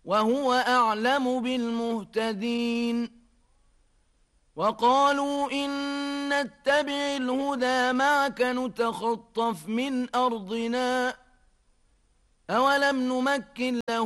وهو أعلم بالمهتدين وقالوا إن نتبع الهدى معك نتخطف من أرضنا أولم نمكن له